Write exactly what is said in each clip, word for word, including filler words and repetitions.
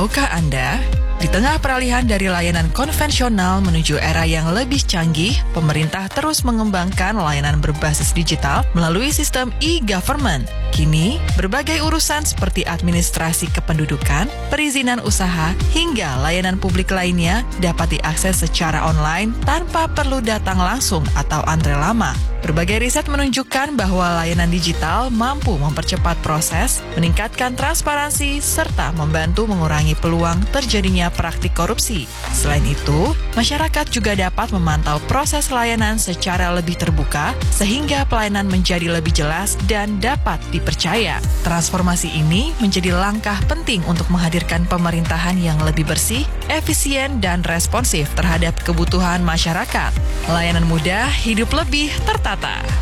Tahukah Anda, di tengah peralihan dari layanan konvensional menuju era yang lebih canggih, pemerintah terus mengembangkan layanan berbasis digital melalui sistem e-government. Kini, berbagai urusan seperti administrasi kependudukan, perizinan usaha, hingga layanan publik lainnya dapat diakses secara online tanpa perlu datang langsung atau antre lama. Berbagai riset menunjukkan bahwa layanan digital mampu mempercepat proses, meningkatkan transparansi, serta membantu mengurangi peluang terjadinya praktik korupsi. Selain itu, masyarakat juga dapat memantau proses layanan secara lebih terbuka, sehingga pelayanan menjadi lebih jelas dan dapat dipercaya. Transformasi ini menjadi langkah penting untuk menghadirkan pemerintahan yang lebih bersih, efisien, dan responsif terhadap kebutuhan masyarakat. Layanan mudah, hidup lebih tertata.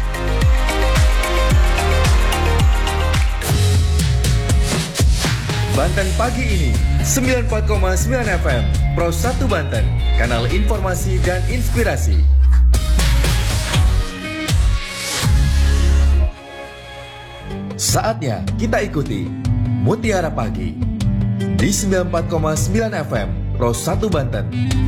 Banten Pagi ini, sembilan puluh empat koma sembilan F M, Pro satu Banten, kanal informasi dan inspirasi. Saatnya kita ikuti Mutiara Pagi di sembilan puluh empat koma sembilan F M, Pro satu Banten.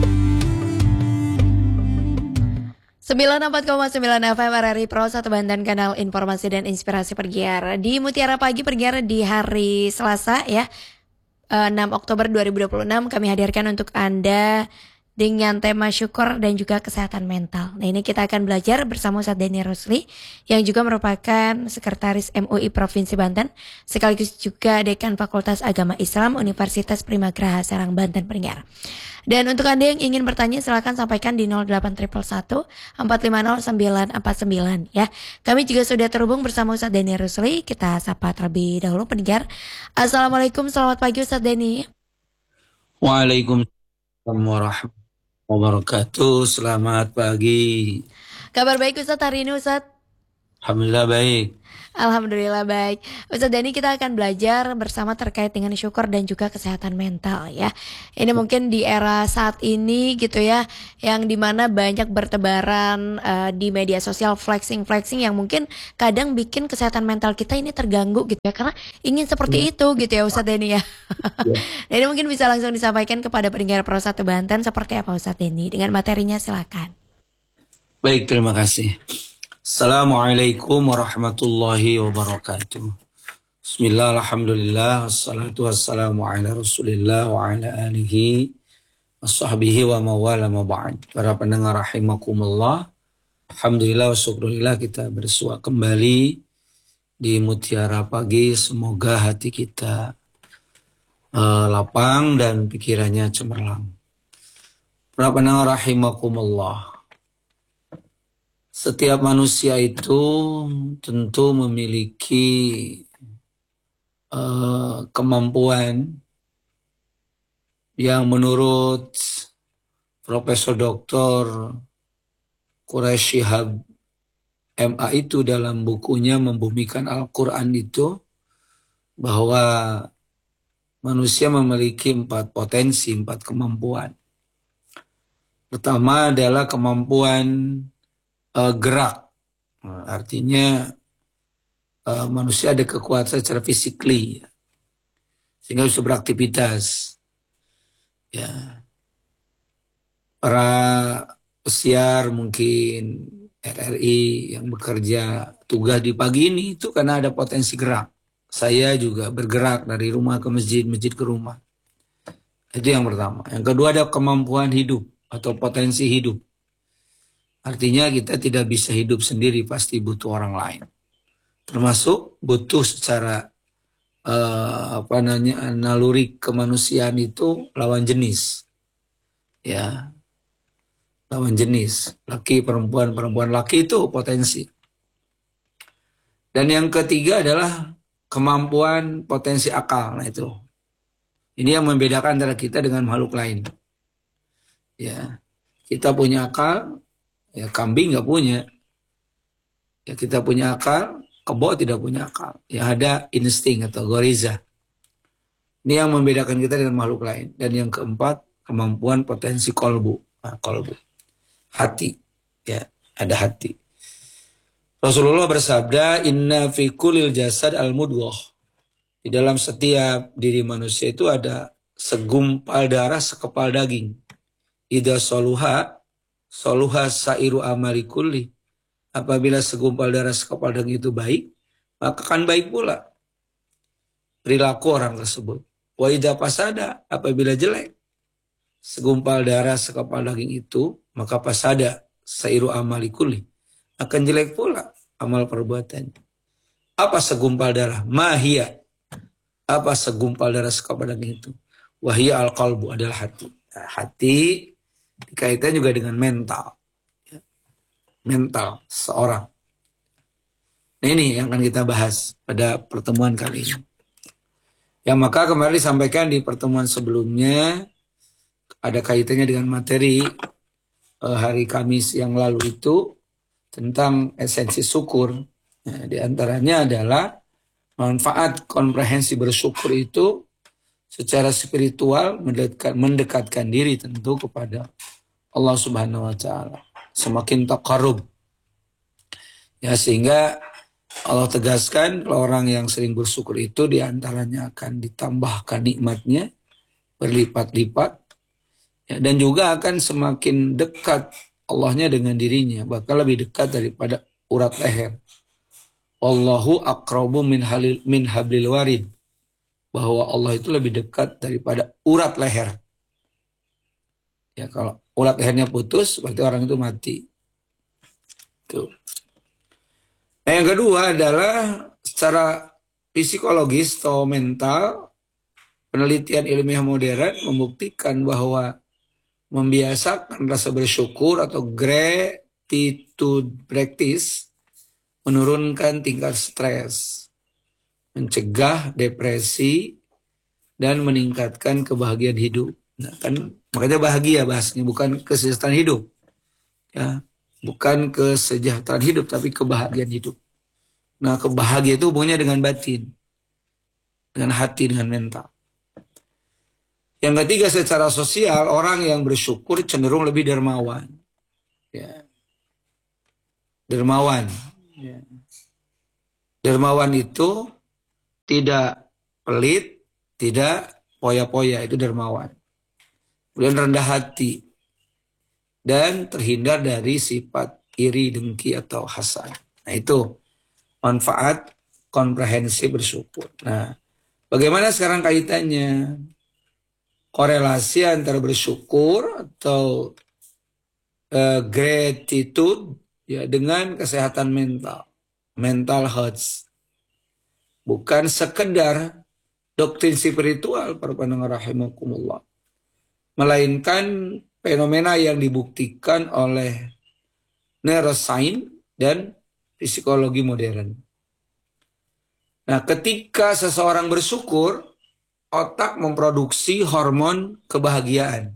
sembilan puluh empat koma sembilan F M R R I Pro satu Banten, kanal informasi dan inspirasi Pergiar. Di Mutiara Pagi Pergiar di hari Selasa ya, enam Oktober dua ribu dua puluh enam kami hadirkan untuk Anda dengan tema syukur dan juga kesehatan mental. Nah, ini kita akan belajar bersama Ustadz Denny Rusli yang juga merupakan Sekretaris M U I Provinsi Banten, sekaligus juga Dekan Fakultas Agama Islam Universitas Primagraha Serang, Banten, Pergiar. Dan untuk Anda yang ingin bertanya, silakan sampaikan di nol delapan satu satu empat lima nol sembilan empat sembilan ya. Kami juga sudah terhubung bersama Ustadz Denny Rusli. Kita sapa terlebih dahulu pendengar. Assalamualaikum, selamat pagi Ustadz Denny. Waalaikumsalam warahmatullahi wabarakatuh. Selamat pagi. Kabar baik Ustadz hari ini Ustadz? Alhamdulillah baik. Alhamdulillah baik. Ustadz Denny, kita akan belajar bersama terkait dengan syukur dan juga kesehatan mental ya. Ini mungkin di era saat ini gitu ya, yang dimana banyak bertebaran uh, di media sosial flexing-flexing yang mungkin kadang bikin kesehatan mental kita ini terganggu gitu ya, karena ingin seperti ya. itu gitu ya Ustadz Denny ya. ya. Jadi mungkin bisa langsung disampaikan kepada pendengar Pro satu Banten seperti apa Ustadz Denny, dengan materinya silakan. Baik, terima kasih. Assalamualaikum warahmatullahi wabarakatuh. Bismillah, alhamdulillah, wassalatu wassalamu ala rasulillah wa ala alihi wa sahbihi wa mawala ma ba'd. Para pendengar rahimakumullah, alhamdulillah wa syukurillah, kita bersua kembali di Mutiara Pagi. Semoga hati kita uh, lapang dan pikirannya cemerlang. Para pendengar rahimakumullah, setiap manusia itu tentu memiliki uh, kemampuan yang menurut Profesor Doktor Quraish Shihab M A itu dalam bukunya Membumikan Al-Quran itu, bahwa manusia memiliki empat potensi, empat kemampuan. Pertama adalah kemampuan Uh, gerak, uh, artinya uh, manusia ada kekuatan secara fisikly sehingga bisa beraktivitas. Ya, para pesiar mungkin R R I yang bekerja tugas di pagi ini itu karena ada potensi gerak. Saya juga bergerak dari rumah ke masjid, masjid ke rumah. Itu yang pertama. Yang kedua ada kemampuan hidup atau potensi hidup. Artinya kita tidak bisa hidup sendiri, pasti butuh orang lain. Termasuk butuh secara uh, apa namanya naluri kemanusiaan itu lawan jenis. Ya. Lawan jenis, laki perempuan, perempuan laki itu potensi. Dan yang ketiga adalah kemampuan potensi akal. Nah itu. Ini yang membedakan antara kita dengan makhluk lain. Ya. Kita punya akal, ya kambing nggak punya. Ya kita punya akal, kebo tidak punya akal. Ya ada insting atau goriza. Ini yang membedakan kita dengan makhluk lain. Dan yang keempat, kemampuan potensi kolbu. Nah, kolbu. Hati. Ya, ada hati. Rasulullah bersabda, inna fi kulil jasad al-mudghah. Di dalam setiap diri manusia itu ada segumpal darah sekepal daging. Idza soluha soluha sairu amali kulli. Apabila segumpal darah sekepal daging itu baik, maka akan baik pula perilaku orang tersebut. Wa idza fasada, apabila jelek segumpal darah sekepal daging itu, maka fasada sairu amali kulli, akan jelek pula amal perbuatannya. Apa segumpal darah? Mahia. Apa segumpal darah sekepal daging itu? Wahia al-qalbu, adalah hati. Nah, hati dikaitkan juga dengan mental. Mental seorang. Nah, ini yang akan kita bahas pada pertemuan kali ini. Yang maka kemarin disampaikan di pertemuan sebelumnya, ada kaitannya dengan materi eh, hari Kamis yang lalu itu tentang esensi syukur. Nah, di antaranya adalah manfaat komprehensi bersyukur itu secara spiritual mendekat, mendekatkan diri tentu kepada Allah Subhanahu wa taala. Semakin taqarrub. Ya, sehingga Allah tegaskan kalau orang yang sering bersyukur itu diantaranya akan ditambahkan nikmatnya berlipat-lipat, ya, dan juga akan semakin dekat Allahnya dengan dirinya, bahkan lebih dekat daripada urat leher. Wallahu aqrabu min halil min hablil warid, bahwa Allah itu lebih dekat daripada urat leher. Ya, kalau urat lehernya putus berarti orang itu mati. Tuh. Nah, yang kedua adalah secara psikologis atau mental, penelitian ilmiah modern membuktikan bahwa membiasakan rasa bersyukur atau gratitude practice menurunkan tingkat stres, mencegah depresi, dan meningkatkan kebahagiaan hidup. Nah, kan makanya bahagia bahasnya, bukan kesejahteraan hidup. Ya. Bukan kesejahteraan hidup, tapi kebahagiaan hidup. Nah, kebahagiaan itu hubungannya dengan batin, dengan hati, dengan mental. Yang ketiga, secara sosial, orang yang bersyukur cenderung lebih dermawan. Ya. Dermawan. Ya. Dermawan itu tidak pelit, tidak poya-poya, itu dermawan. Kemudian rendah hati. Dan terhindar dari sifat iri, dengki, atau hasad. Nah, itu manfaat komprehensi bersyukur. Nah, bagaimana sekarang kaitannya? Korelasi antara bersyukur atau uh, gratitude ya dengan kesehatan mental. Mental health. Bukan sekedar doktrin spiritual, para pendengar rahimakumullah. Melainkan fenomena yang dibuktikan oleh neuroscience dan psikologi modern. Nah, ketika seseorang bersyukur, otak memproduksi hormon kebahagiaan.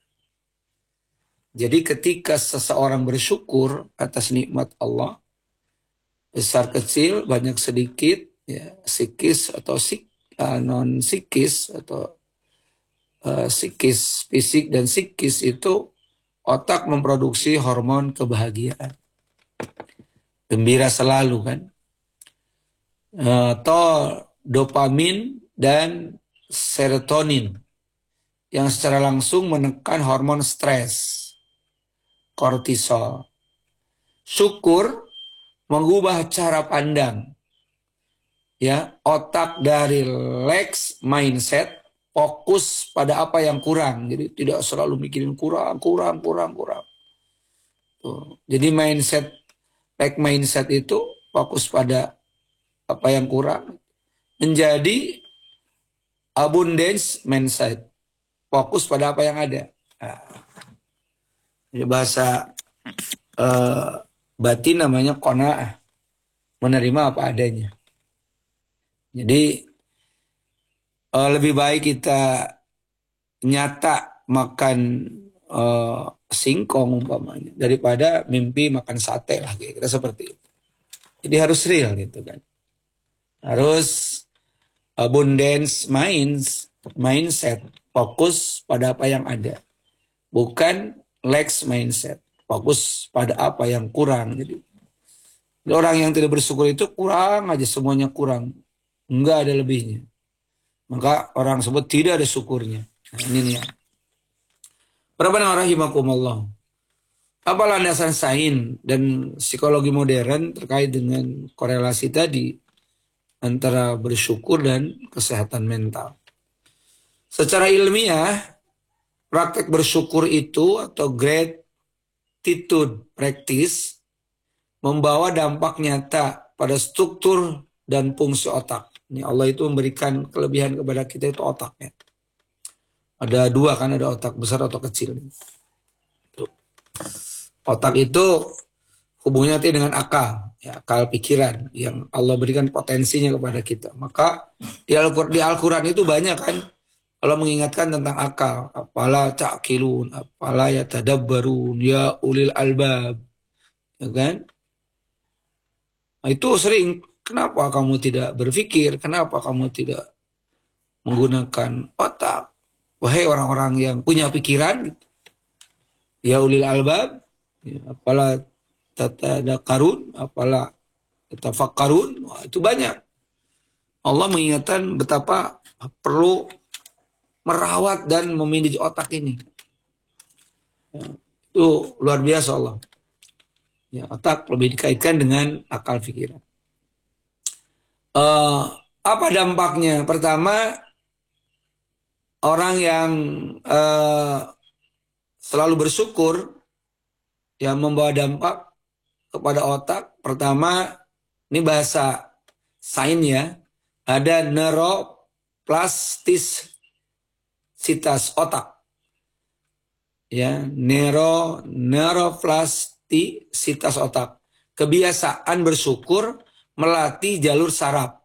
Jadi ketika seseorang bersyukur atas nikmat Allah, besar kecil, banyak sedikit, ya, psikis atau psik, non psikis atau Uh, psikis, fisik dan psikis itu otak memproduksi hormon kebahagiaan. Gembira selalu kan. Uh, atau dopamin dan serotonin yang secara langsung menekan hormon stres, kortisol. Syukur mengubah cara pandang. Ya, otak dari lax mindset fokus pada apa yang kurang. Jadi tidak selalu mikirin kurang, kurang, kurang, kurang. Tuh. Jadi mindset, back mindset itu fokus pada apa yang kurang. Menjadi abundance mindset. Fokus pada apa yang ada. Nah, ini bahasa uh, batin namanya qanaah. Menerima apa adanya. Jadi Uh, lebih baik kita nyata makan uh, singkong umpamanya daripada mimpi makan sate lah, kira-kira seperti itu. Jadi harus real gitu kan. Harus abundance minds, mindset, fokus pada apa yang ada. Bukan lax mindset, fokus pada apa yang kurang. Jadi orang yang tidak bersyukur itu kurang aja, semuanya kurang. Enggak ada lebihnya. Maka orang tersebut tidak ada syukurnya. Nah, ini nih ya. Rabbana rahimakumullah. Apa landasan sains dan psikologi modern terkait dengan korelasi tadi antara bersyukur dan kesehatan mental? Secara ilmiah, praktek bersyukur itu atau gratitude practice membawa dampak nyata pada struktur dan fungsi otak. Ini Allah itu memberikan kelebihan kepada kita itu otaknya. Ada dua kan, ada otak besar, otak kecil. Otak itu hubungannya dengan akal, ya, akal pikiran yang Allah berikan potensinya kepada kita. Maka di Al-Quran itu banyak kan Allah mengingatkan tentang akal. Apala ta'qilun, apala yatadabbarun, ya ulil albab. Ya kan? Nah, itu sering, kenapa kamu tidak berpikir? Kenapa kamu tidak menggunakan otak? Wahai orang-orang yang punya pikiran, ya ulil albab, ya, apalah tatadakarun, apalah tatafakkarun, itu banyak. Allah mengingatkan betapa perlu merawat dan memanage otak ini. Ya, itu luar biasa Allah. Ya, otak lebih dikaitkan dengan akal pikiran. Uh, apa dampaknya? Pertama, orang yang uh, selalu bersyukur yang membawa dampak kepada otak. Pertama, ini bahasa sains ya, ada neuroplastisitas otak. Ya, neuro neuroplastisitas otak. Kebiasaan bersyukur melatih jalur saraf.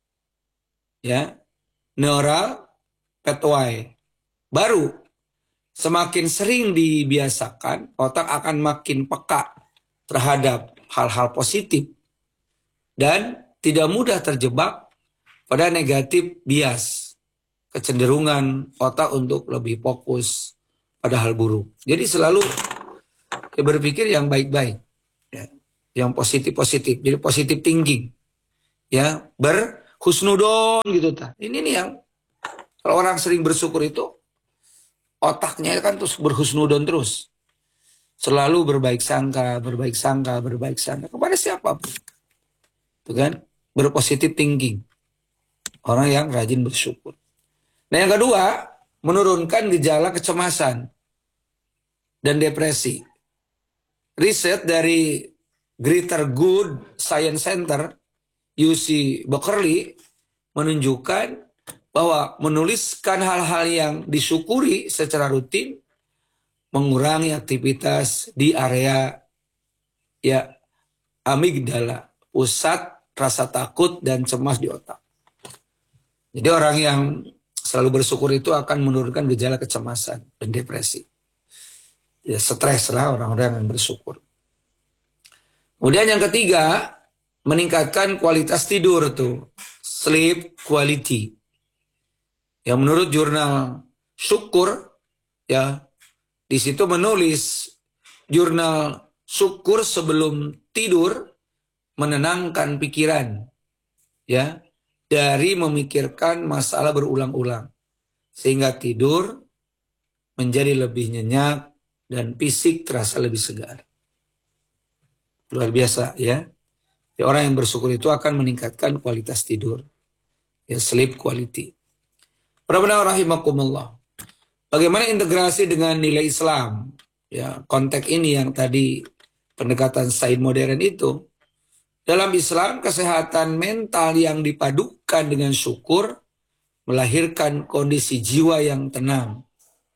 Ya, neural pathway. Baru semakin sering dibiasakan, otak akan makin peka terhadap hal-hal positif dan tidak mudah terjebak pada negatif bias, kecenderungan otak untuk lebih fokus pada hal buruk. Jadi selalu ya, berpikir yang baik-baik, ya, yang positif-positif, jadi positif thinking, ya, berhusnudon gitu ta. Ini nih yang kalau orang sering bersyukur itu otaknya kan terus berhusnudon terus. Selalu berbaik sangka, berbaik sangka, berbaik sangka kepada siapapun. Itu kan berpositif thinking. Orang yang rajin bersyukur. Nah, yang kedua, menurunkan gejala kecemasan dan depresi. Riset dari Greater Good Science Center U C Berkeley menunjukkan bahwa menuliskan hal-hal yang disyukuri secara rutin mengurangi aktivitas di area ya amigdala, pusat rasa takut dan cemas di otak. Jadi orang yang selalu bersyukur itu akan menurunkan gejala kecemasan dan depresi. Ya, stres lah orang-orang yang bersyukur. Kemudian yang ketiga, meningkatkan kualitas tidur tuh, sleep quality. Yang menurut jurnal Syukur, ya, di situ menulis jurnal Syukur sebelum tidur menenangkan pikiran, ya, dari memikirkan masalah berulang-ulang, sehingga tidur menjadi lebih nyenyak dan fisik terasa lebih segar. Luar biasa, ya. Ya, orang yang bersyukur itu akan meningkatkan kualitas tidur, ya, sleep quality. Rabbana rahimakumullah. Bagaimana integrasi dengan nilai Islam? Ya, konteks ini yang tadi pendekatan sains modern itu. Dalam Islam, kesehatan mental yang dipadukan dengan syukur melahirkan kondisi jiwa yang tenang.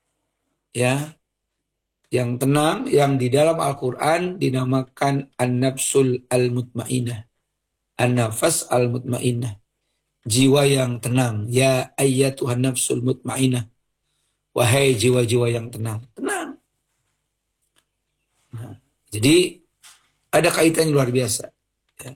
Ya, yang tenang yang di dalam Al-Qur'an dinamakan an-nafsul al-mutmainnah. An-nafas al-mutmainnah. Jiwa yang tenang. Ya ayyatuhan nafsul mutmainnah. Wahai jiwa-jiwa yang tenang. Tenang. Nah, jadi ada kaitan luar biasa. Ya.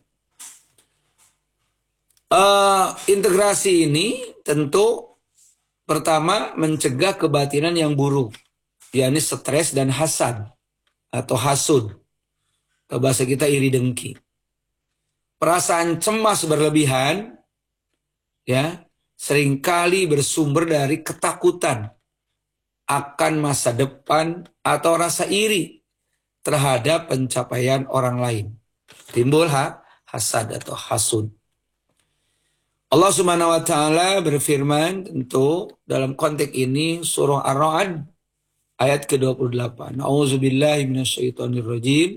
Uh, integrasi ini tentu pertama mencegah kebatinan yang buruk. Yakni stres dan hasad. Atau hasud. Ke bahasa kita iri dengki. Perasaan cemas berlebihan, ya, seringkali bersumber dari ketakutan akan masa depan atau rasa iri terhadap pencapaian orang lain. Timbul ha, hasad atau hasud. Allah Subhanahu wa taala berfirman tentu dalam konteks ini surah Ar-Ra'd ayat ke dua puluh delapan. A'udzubillahi minasyaitonirrajim.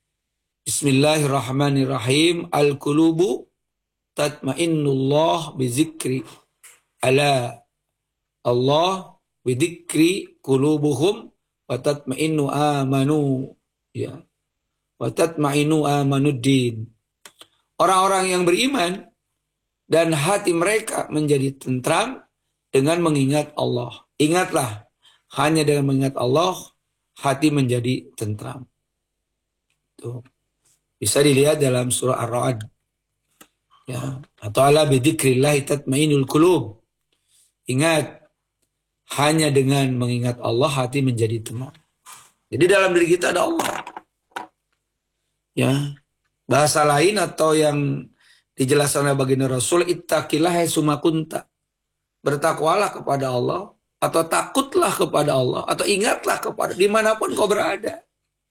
Bismillahirrahmanirrahim. Al-qulubu tatma'innullah bizikri. Ala Allah bizikri qulubuhum wa tatma'innu amanu. Ya. Wa tatma'innu amanuddin. Orang-orang yang beriman dan hati mereka menjadi tentram dengan mengingat Allah. Ingatlah, hanya dengan mengingat Allah, hati menjadi tentram. Tuh. Bisa dilihat dalam surah Ar-Ra'd. Ya. Atau ala bidzikrillahi tatmainul qulub. Ingat, hanya dengan mengingat Allah, hati menjadi tenang. Jadi dalam diri kita ada Allah. Ya. Bahasa lain atau yang dijelaskan oleh baginda Rasul, ittaqillah haitsuma kunta. Bertakwalah kepada Allah, atau takutlah kepada Allah, atau ingatlah kepada dimanapun kau berada.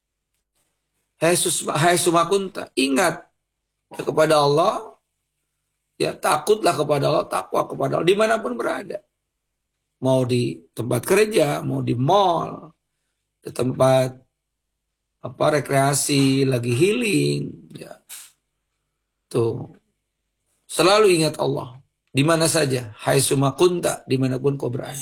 Haitsuma kunta, ingat kepada Allah, ya takutlah kepada Allah, takwa kepada Allah dimanapun berada. Mau di tempat kerja, mau di mall, di tempat apa rekreasi, lagi healing, ya. Tuh. Selalu ingat Allah. Di mana saja. Haitsuma kunta. Dimanapun kau berada.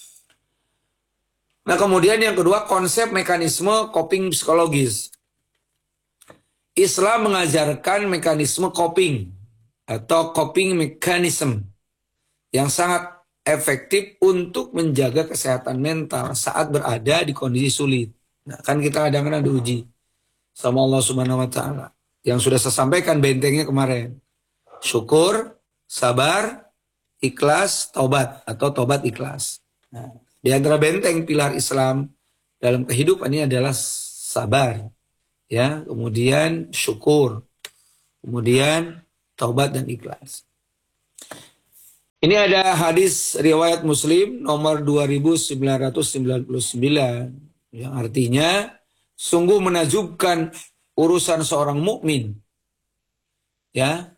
Nah kemudian yang kedua, konsep mekanisme coping psikologis. Islam mengajarkan mekanisme coping. Atau coping mechanism. Yang sangat efektif untuk menjaga kesehatan mental saat berada di kondisi sulit. Nah kan kita kadang-kadang diuji sama Allah Subhanahu wa taala. Yang sudah saya sampaikan bentengnya kemarin. Syukur, sabar, ikhlas, taubat atau taubat ikhlas. Nah, di antara benteng pilar Islam dalam kehidupan ini adalah sabar, ya, kemudian syukur, kemudian taubat dan ikhlas. Ini ada hadis riwayat Muslim nomor dua ribu sembilan ratus sembilan puluh sembilan yang artinya sungguh menakjubkan urusan seorang mukmin. Ya.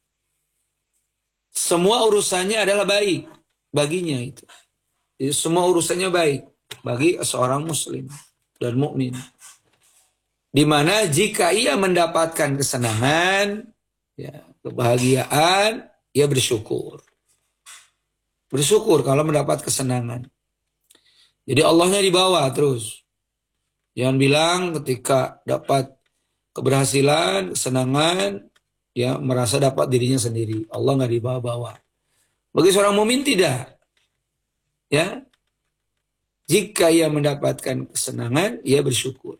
Semua urusannya adalah baik baginya itu. Jadi, semua urusannya baik bagi seorang muslim dan mukmin. Di mana jika ia mendapatkan kesenangan, ya, kebahagiaan, ia bersyukur. Bersyukur kalau mendapat kesenangan. Jadi Allahnya dibawa terus. Jangan bilang ketika dapat keberhasilan, kesenangan, ya merasa dapat dirinya sendiri. Allah nggak dibawa-bawa. Bagi seorang mukmin tidak. Ya. Jika ia mendapatkan kesenangan, ia bersyukur.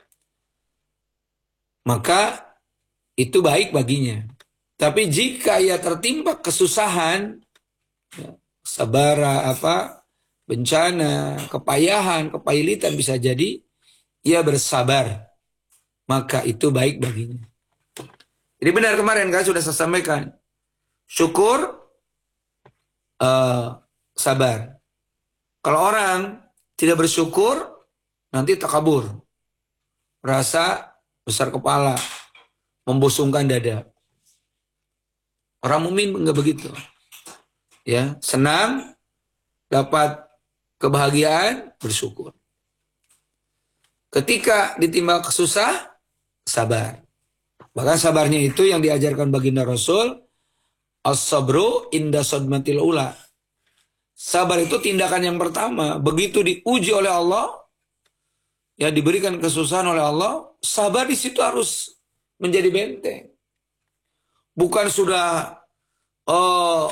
Maka itu baik baginya. Tapi jika ia tertimpa kesusahan, ya, sabara apa, bencana, kepayahan, kepailitan bisa jadi, ia bersabar. Maka itu baik baginya. Jadi benar kemarin kan sudah saya sampaikan. Syukur, uh, sabar. Kalau orang tidak bersyukur, nanti takabur. Rasa besar kepala, membusungkan dada. Orang mukmin enggak begitu. Ya, senang, dapat kebahagiaan, bersyukur. Ketika ditimpa kesusah, sabar. Bahkan sabarnya itu yang diajarkan baginda Rasul, as-sabru inda sadmatil ula. Sabar itu tindakan yang pertama. Begitu diuji oleh Allah, ya diberikan kesusahan oleh Allah, sabar di situ harus menjadi benteng. Bukan sudah uh,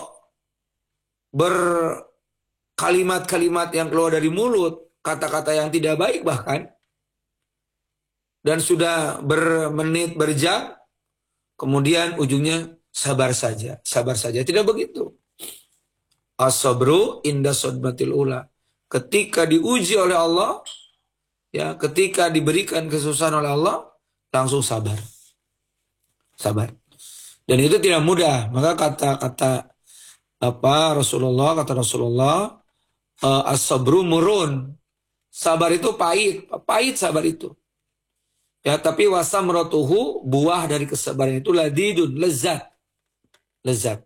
berkalimat-kalimat yang keluar dari mulut, kata-kata yang tidak baik bahkan, dan sudah bermenit, berjam, kemudian ujungnya sabar saja, sabar saja. Tidak begitu. As-sabru inda sadmatil ula. Ketika diuji oleh Allah, ya, ketika diberikan kesusahan oleh Allah, langsung sabar. Sabar. Dan itu tidak mudah. Maka kata-kata apa Rasulullah, kata Rasulullah, uh, as-sabru murun. sabar itu pahit, pahit sabar itu. Ya, tapi wasamratuhu, buah dari kesabaran itu ladidun, lezat. Lezat.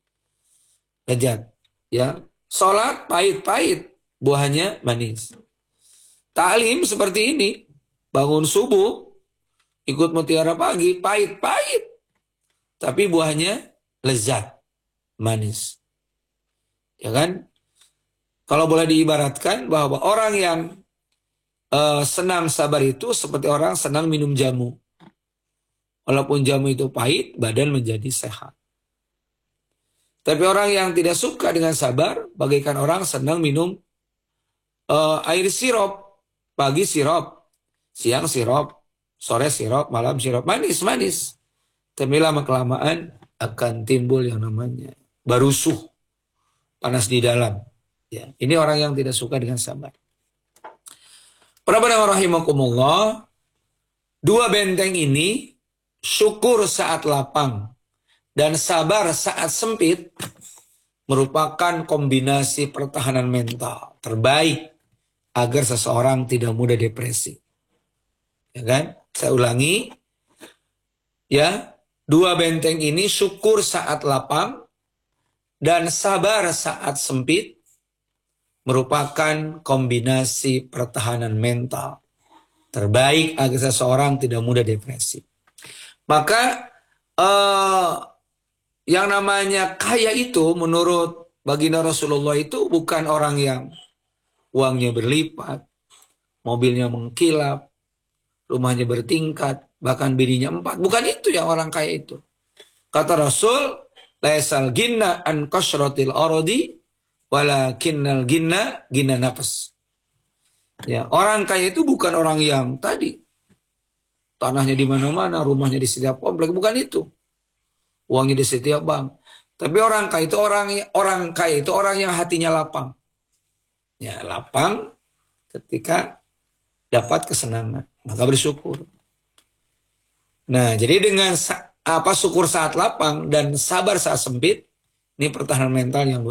Lezat. Ya, salat pahit-pahit, buahnya manis. Ta'lim seperti ini, bangun subuh, ikut mutiara pagi, pahit-pahit. Tapi buahnya lezat, manis. Ya kan? Kalau boleh diibaratkan bahwa orang yang uh, senang sabar itu seperti orang senang minum jamu. Walaupun jamu itu pahit, badan menjadi sehat. Tapi orang yang tidak suka dengan sabar, bagaikan orang senang minum uh, air sirup. Pagi sirup, siang sirup, sore sirup, malam sirup. Manis-manis. Tapi lama-kelamaan akan timbul yang namanya barusuh, panas di dalam. Ya, ini orang yang tidak suka dengan sabar. Para pendengar rahimakumullah, dua benteng ini, syukur saat lapang dan sabar saat sempit, merupakan kombinasi pertahanan mental terbaik agar seseorang tidak mudah depresi. Ya kan? Saya ulangi, ya, dua benteng ini, syukur saat lapang dan sabar saat sempit, merupakan kombinasi pertahanan mental terbaik agar seseorang tidak mudah depresi. Maka eh, yang namanya kaya itu menurut baginda Rasulullah itu bukan orang yang uangnya berlipat, mobilnya mengkilap, rumahnya bertingkat, bahkan bininya empat. Bukan itu yang orang kaya itu. Kata Rasul, laisal ginna an kasratil aradi walakinnal ginna ginna nafas. Ya, orang kaya itu bukan orang yang tadi tanahnya di mana-mana, rumahnya di setiap komplek, bukan itu. Uangnya di setiap bank. Tapi orang kaya itu orang orang kaya itu orang yang hatinya lapang. Ya, lapang ketika dapat kesenangan, maka bersyukur. Nah, jadi dengan apa syukur saat lapang dan sabar saat sempit, ini pertahanan mental yang